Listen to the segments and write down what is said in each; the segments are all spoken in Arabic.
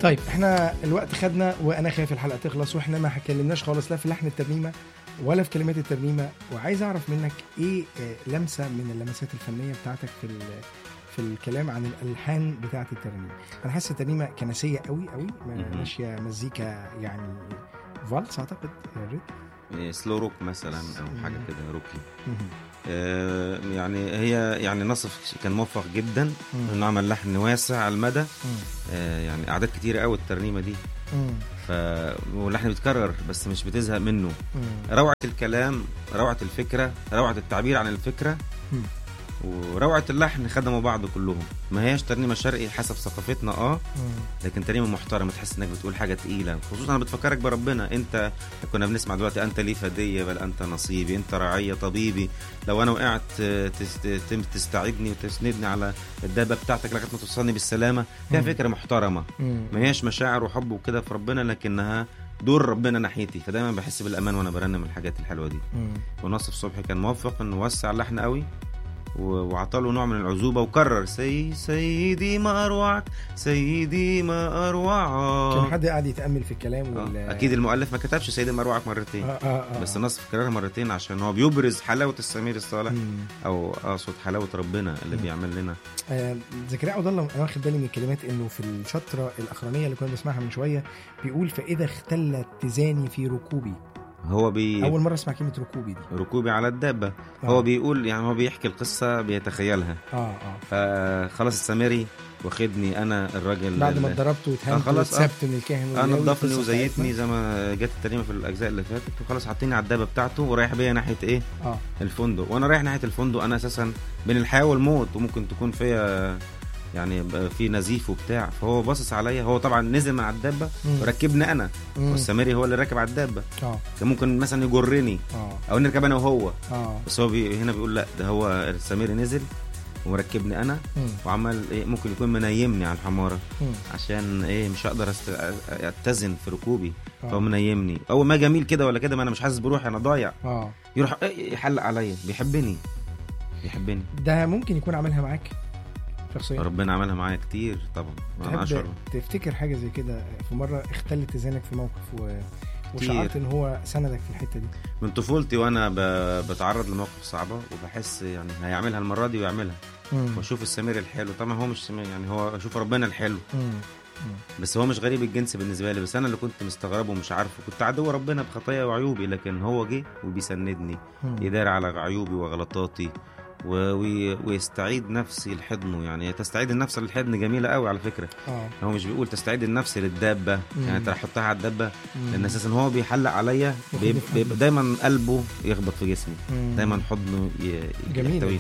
طيب احنا الوقت خدنا وانا خايف الحلقه تخلص واحنا ما اتكلمناش خالص لا في لحن الترنيمه ولا في كلمات الترنيمه، وعايز اعرف منك ايه لمسه من اللمسات الفنيه بتاعتك في الكلام عن الالحان بتاعه الترنيمه. انا حاسس الترنيمه كنسيه قوي قوي، ماشيه مزيكا يعني فالس اعتقد سلو روك مثلا او حاجه كده روكي. يعني هي يعني نصف كان موفق جدا انه عمل لحن واسع على المدى. يعني اعداد كتيره قوي الترنيمه دي. واللحن بيتكرر بس مش بتزهق منه. روعه الكلام، روعه الفكره، روعه التعبير عن الفكره، وروعه اللحن خدموا بعض كلهم. ما هياش ترنيمه شرقي حسب ثقافتنا لكن ترنيمه محترمه، تحس انك بتقول حاجه تقيله، خصوصا انا بتفكرك بربنا. انت كنا بنسمع دلوقتي انت لي فديه بل انت نصيبي، انت رعيه طبيبي، لو انا وقعت تستعيدني وتسندني على الدابه بتاعتك لغايه ما توصلني بالسلامه. فيها فكره محترمه، ما هياش مشاعر وحب وكده في ربنا، لكنها دور ربنا ناحيتي، فدايما بحس بالامان وانا برنم الحاجات الحلوه دي. ونصف صبحي كان موفق انه وسع اللحن قوي وعطاله نوع من العزوبة وكرر سيدي ما أروعك، سيدي ما أروعك. كان حد قاعد يتأمل في الكلام أكيد المؤلف ما كتبش سيدي ما أروعك مرتين. بس نصف كررها مرتين عشان هو بيبرز حلاوة السمير الصالح، أو أقصد حلاوة ربنا اللي بيعمل لنا. زكريا عبد الله أنا واخد بالي من الكلمات إنه في الشطرة الأخرانية اللي كنا بنسمعها من شوية بيقول فإذا اختلت تزاني في ركوبي. هو أول مرة أسمع كلمة ركوبي دي. ركوبي على الدابة. هو بيقول يعني هو بيحكي القصة بيتخيلها. فخلاص السامري واخدني أنا الراجل بعد ما ضربته واتهمت واتسبت من الكاهن أنا نضفني وزيتني زي ما جت الترنيمة في الأجزاء اللي فاتت، وخلاص حطيني على الدابة بتاعته ورايح بيا ناحية إيه الفندق. وأنا رايح ناحية الفندق أنا أساسا بين الحياة والموت، وممكن تكون فيها يعني في نزيف وبتاع. فهو باصص عليا، هو طبعا نزل من على الدابه وركبني انا، والسامري هو اللي راكب على الدابه. كان ممكن مثلا يجرني او نركب انا وهو. بس هو هنا بيقول لا، ده هو السامري نزل ومركبني انا وعمل ايه، ممكن يكون منيمني على الحماره عشان ايه مش هقدر اتزن في ركوبي. فهو منيمني اول ما جميل كده ولا كده، ما انا مش حاسس بروحي، انا ضايع. يروح يحلق عليا، بيحبني. ده ممكن يكون عملها معاك شخصيا؟ ربنا عملها معايا كتير طبعا. انا تفتكر حاجه زي كده في مره اختلت تزانك في موقف وشعرت ان هو سندك في الحته دي؟ من طفولتي وانا بتعرض لمواقف صعبه وبحس يعني هيعملها المره دي ويعملها، واشوف السمير الحلو. طبعا هو مش سمير، يعني هو اشوف ربنا الحلو. بس هو مش غريب الجنس بالنسبه لي، بس انا اللي كنت مستغربه ومش عارفه، كنت عدو ربنا بخطايا وعيوبي، لكن هو جه وبيسندني، يدار على عيوبي وغلطاتي ويستعيد نفسي لحضنه. يعني تستعيد النفس للحضن جميله قوي على فكره. هو مش بيقول تستعيد النفس للدابه، يعني انت حطها على الدابه، لان اساسا هو بيحلق عليا، بيبقى دايما قلبه يخبط في جسمي، دايما حضنه جميل.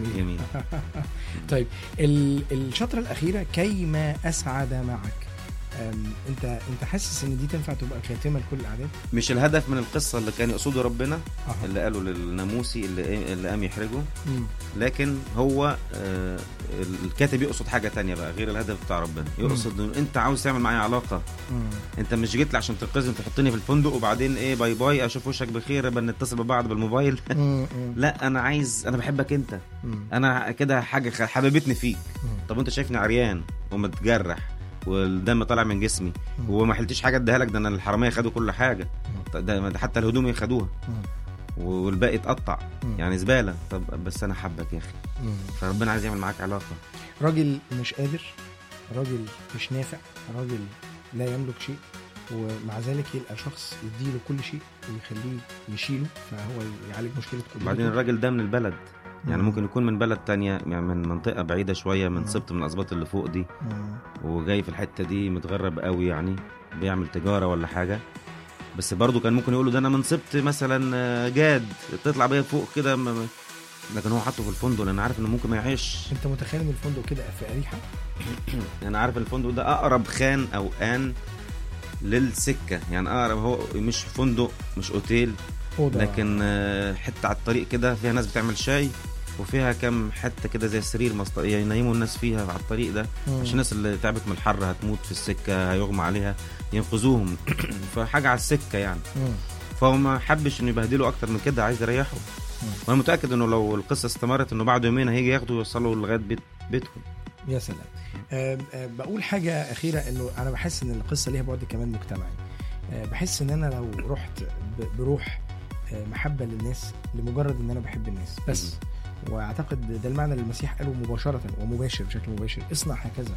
طيب الشطره الاخيره كيما اسعد معك، انت حاسس ان دي تنفع تبقى خاتمه لكل الاعداد؟ مش الهدف من القصه اللي كان يقصده ربنا اللي قاله للناموسي اللي قام يحرجه، لكن هو الكاتب يقصد حاجه تانية بقى غير الهدف بتاع ربنا. يقصد انه انت عاوز تعمل معايا علاقه، انت مش جيت لي عشان تنقذني تحطني في الفندق وبعدين ايه باي باي اشوف وشك بخير بنتصل ببعض بالموبايل. لا انا بحبك انت، انا كده حاجه حبيبتني فيك. طب انت شايفني عريان ومتجرح والدم طالع من جسمي وما حلتش حاجه اديها لك، ده انا الحراميه خدوا كل حاجه، ده حتى الهدوم ياخدوها والباقي اتقطع، يعني زباله. طب بس انا حبك يا اخي. فربنا عايز يعمل معاك علاقه. راجل مش قادر، راجل مش نافع، راجل لا يملك شيء، ومع ذلك يلقى شخص يديله كل شيء ويخليه يشيله، فهو يعالج مشكله كل. بعدين الراجل ده من البلد، يعني ممكن يكون من بلد تانية، يعني من منطقة بعيدة شوية، من سبط من الأسباط اللي فوق دي، وجاي في الحتة دي متغرب قوي، يعني بيعمل تجارة ولا حاجة. بس برضو كان ممكن يقولوا ده أنا من سبط مثلا جاد تطلع بيا فوق كده، لكن هو حطه في الفندق لأن عارف إنه ممكن ما يعيش. أنت متخيل إن الفندق كده في أريحة؟ أنا عارف الفندق ده أقرب خان أو آن للسكة، يعني أقرب، هو مش فندق مش أوتيل، لكن حتة على الطريق كده فيها ناس بتعمل شاي، وفيها كم حتة كده زي سرير ينيموا الناس فيها على الطريق ده، عشان الناس اللي تعبت من الحر هتموت في السكة هيغمى عليها ينقذوهم. فحاجة على السكة يعني. فهو ما حبش انه يبهدله اكتر من كده، عايز يريحه. وانا متأكد انه لو القصة استمرت انه بعد يومين هيجي ياخده ويوصله لغاية بيتهم. يا سلام. بقول حاجة أخيرة، إنه أنا بحس إن القصة ليها بعد كمان مجتمعي. بحس إن أنا لو رحت بروح محبة للناس لمجرد إن أنا بحب الناس بس، وأعتقد ده المعنى اللي المسيح قاله مباشرة ومباشر بشكل مباشر، اصنع هكذا.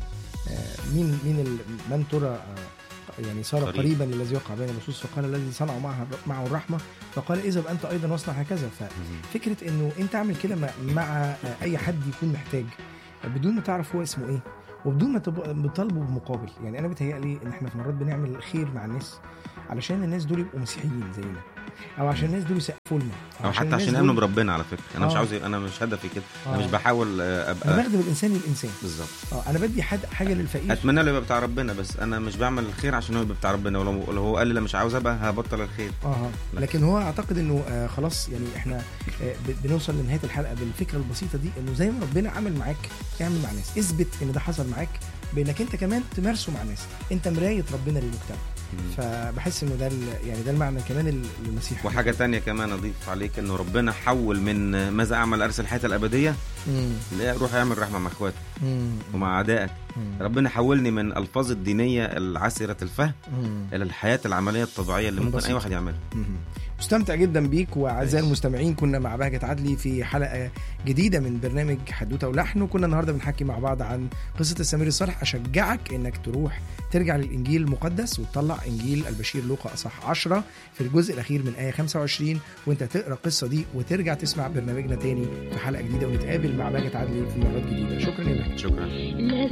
من ترى يعني صار قريبا للذي وقع بين اللصوص، فقال الذي صنعوا معه الرحمة فقال إذا أنت أيضا واصنع هكذا. ففكرة إنه أنت عمل كده مع أي حد يكون محتاج بدون ما تعرف هو اسمه إيه، وبدون ما تطالبه بمقابل. يعني أنا بتهيألي إن إحنا في مرات بنعمل الخير مع الناس علشان الناس دول يبقوا مسيحيين زينا، او عشان الناس دول يسقفوا لنا، او حتى عشان يامنوا بربنا. على فكره انا مش عاوز، انا مش هدفي كده. انا مش بحاول ابقى، انا بخدم الانسان للانسان بالظبط. انا بدي حاجه للفقير، اتمنى له يبقى بتاع ربنا، بس انا مش بعمل الخير عشان هو يبقى بتاع ربنا. ولو هو قال لي لا مش عاوز ابقى، هبطل الخير. لكن هو اعتقد انه خلاص يعني احنا بنوصل لنهايه الحلقه بالفكره البسيطه دي، انه زي ما ربنا عمل معاك اعمل مع الناس. اثبت ان ده حصل معاك بانك انت كمان تمارسه مع الناس. انت مرايه ربنا للمجتمع. فبحس انه ده يعني ده المعنى كمان المسيح. وحاجه تانية كمان اضيف عليك، انه ربنا حول من ماذا اعمل ارسل الحياه الابديه، لا روح اعمل رحمه مع اخواتك ومع اعدائك. ربنا حولني من الفاظ الدينيه العسره الفهم الى الحياه العمليه الطبيعيه اللي ممكن اي واحد يعملها. مستمتع جدا بيك. واعزائي المستمعين، كنا مع بهجت عدلي في حلقه جديده من برنامج حدوته ولحن، وكنا النهارده بنحكي مع بعض عن قصه السامري الصالح. اشجعك انك تروح ترجع للانجيل المقدس وتطلع انجيل البشير لوقا اصح 10 في الجزء الاخير من ايه 25، وانت تقرا القصه دي وترجع تسمع برنامجنا تاني في حلقه جديده، ونتقابل مع بهجت عدلي في مرات جديده. شكرا يا بهجت. شكرا.